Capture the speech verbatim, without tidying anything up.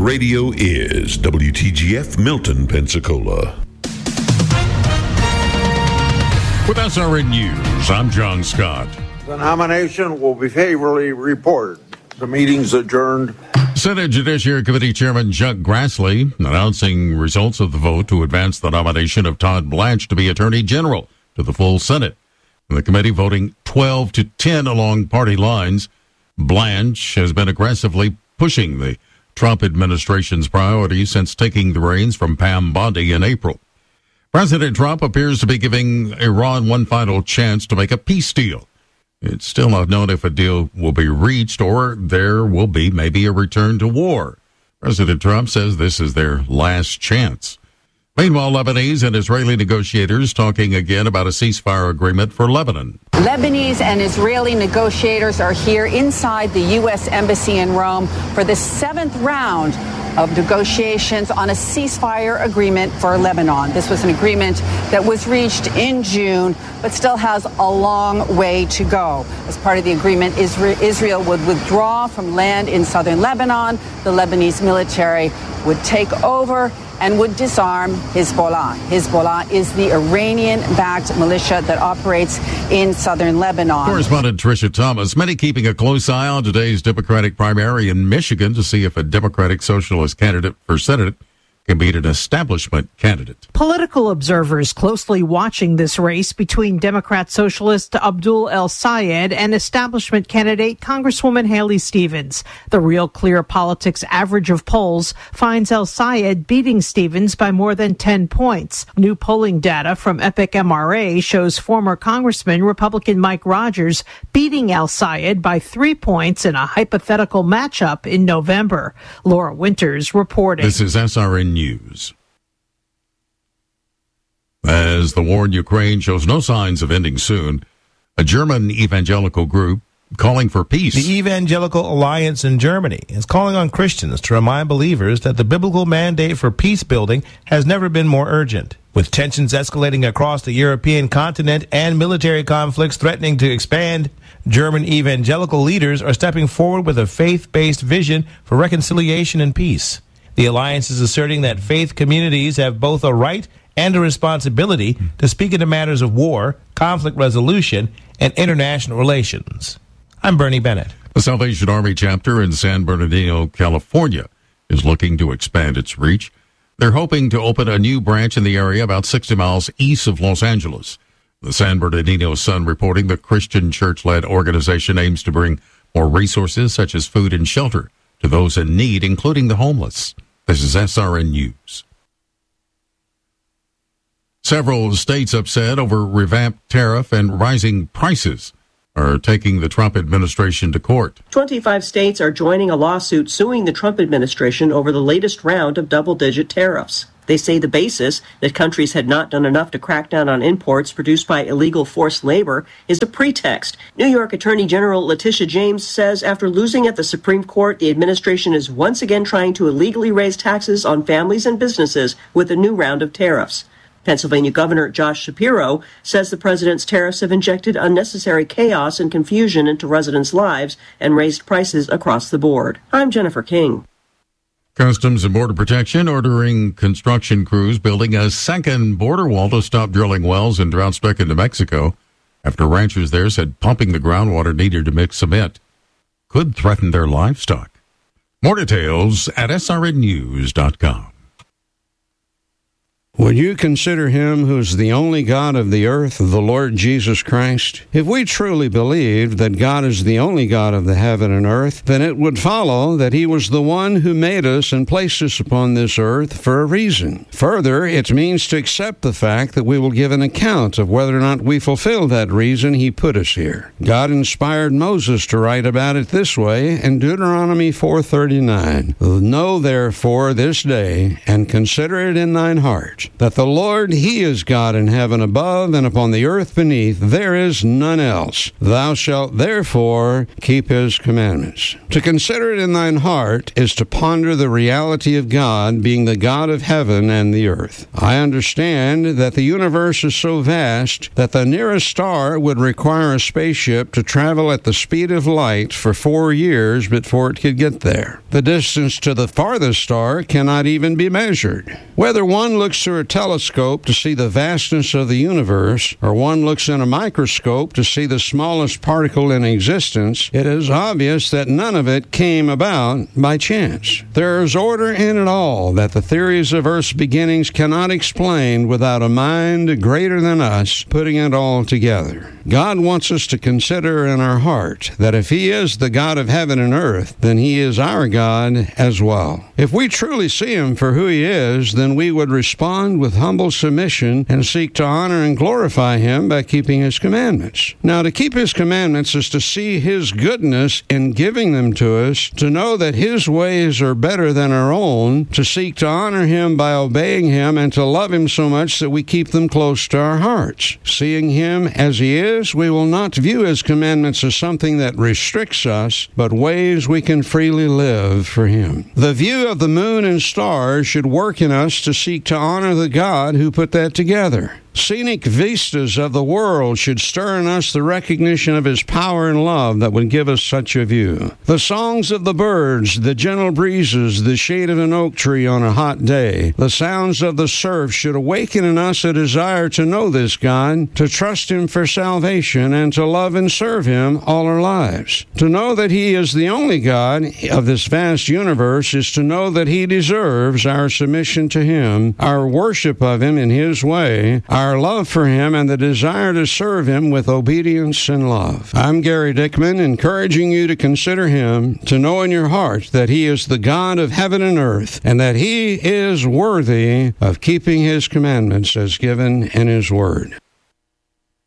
radio is W T G F Milton, Pensacola. With S R N News, I'm John Scott. The nomination will be favorably reported. The meeting's adjourned. Senate Judiciary Committee Chairman Chuck Grassley announcing results of the vote to advance the nomination of Todd Blanche to be Attorney General to the full Senate. The committee voting twelve to ten along party lines. Blanche has been aggressively pushing the Trump administration's priorities since taking the reins from Pam Bondi in April. President Trump appears to be giving Iran one final chance to make a peace deal. It's still not known if a deal will be reached or there will be maybe a return to war. President Trump says this is their last chance. Meanwhile, Lebanese and Israeli negotiators talking again about a ceasefire agreement for Lebanon. Lebanese and Israeli negotiators are here inside the U S Embassy in Rome for the seventh round of negotiations on a ceasefire agreement for Lebanon. This was an agreement that was reached in June, but still has a long way to go. As part of the agreement, Israel would withdraw from land in southern Lebanon. The Lebanese military would take over and would disarm Hezbollah. Hezbollah is the Iranian-backed militia that operates in southern Lebanon. Correspondent Tricia Thomas, many keeping a close eye on today's Democratic primary in Michigan to see if a Democratic Socialist candidate for Senate can beat an establishment candidate. Political observers closely watching this race between Democrat Socialist Abdul El-Sayed and establishment candidate Congresswoman Haley Stevens. The Real Clear Politics average of polls finds El-Sayed beating Stevens by more than ten points. New polling data from Epic M R A shows former Congressman Republican Mike Rogers beating El-Sayed by three points in a hypothetical matchup in November. Laura Winters reporting. This is S R N News. As the war in Ukraine shows no signs of ending soon, a German evangelical group calling for peace. The Evangelical Alliance in Germany is calling on Christians to remind believers that the biblical mandate for peace building has never been more urgent. With tensions escalating across the European continent and military conflicts threatening to expand, German evangelical leaders are stepping forward with a faith-based vision for reconciliation and peace. The alliance is asserting that faith communities have both a right and a responsibility to speak into matters of war, conflict resolution, and international relations. I'm Bernie Bennett. The Salvation Army chapter in San Bernardino, California, is looking to expand its reach. They're hoping to open a new branch in the area about sixty miles east of Los Angeles. The San Bernardino Sun reporting the Christian church-led organization aims to bring more resources such as food and shelter to those in need, including the homeless. This is S R N News. Several states upset over revamped tariff and rising prices are taking the Trump administration to court. twenty-five states are joining a lawsuit suing the Trump administration over the latest round of double-digit tariffs. They say the basis, that countries had not done enough to crack down on imports produced by illegal forced labor, is a pretext. New York Attorney General Letitia James says after losing at the Supreme Court, the administration is once again trying to illegally raise taxes on families and businesses with a new round of tariffs. Pennsylvania Governor Josh Shapiro says the president's tariffs have injected unnecessary chaos and confusion into residents' lives and raised prices across the board. I'm Jennifer King. Customs and Border Protection ordering construction crews building a second border wall to stop drilling wells in drought-stricken New Mexico after ranchers there said pumping the groundwater needed to mix cement could threaten their livestock. More details at S R N news dot com. Would you consider him who's the only God of the earth, the Lord Jesus Christ? If we truly believed that God is the only God of the heaven and earth, then it would follow that he was the one who made us and placed us upon this earth for a reason. Further, it means to accept the fact that we will give an account of whether or not we fulfilled that reason he put us here. God inspired Moses to write about it this way in Deuteronomy four thirty-nine. Know therefore this day, and consider it in thine heart, heart, that the Lord, he is God in heaven above, and upon the earth beneath, there is none else. Thou shalt therefore keep his commandments. To consider it in thine heart is to ponder the reality of God being the God of heaven and the earth. I understand that the universe is so vast that the nearest star would require a spaceship to travel at the speed of light for four years before it could get there. The distance to the farthest star cannot even be measured. Whether one looks through a telescope to see the vastness of the universe, or one looks in a microscope to see the smallest particle in existence, it is obvious that none of it came about by chance. There is order in it all that the theories of Earth's beginnings cannot explain without a mind greater than us putting it all together. God wants us to consider in our heart that if he is the God of heaven and earth, then he is our God as well. If we truly see him for who he is, then we would respond with humble submission and seek to honor and glorify him by keeping his commandments. Now, to keep his commandments is to see his goodness in giving them to us, to know that his ways are better than our own, to seek to honor him by obeying him, and to love him so much that we keep them close to our hearts. Seeing him as he is, we will not view his commandments as something that restricts us, but ways we can freely live for him. The view of the moon and stars should work in us to seek to honor the God who put that together. Scenic vistas of the world should stir in us the recognition of his power and love that would give us such a view. The songs of the birds, the gentle breezes, the shade of an oak tree on a hot day, the sounds of the surf should awaken in us a desire to know this God, to trust him for salvation, and to love and serve him all our lives. To know that he is the only God of this vast universe is to know that he deserves our submission to him, our worship of him in his way, our our love for him, and the desire to serve him with obedience and love. I'm Gary Dickman, encouraging you to consider him, to know in your heart that he is the God of heaven and earth, and that he is worthy of keeping his commandments as given in his word.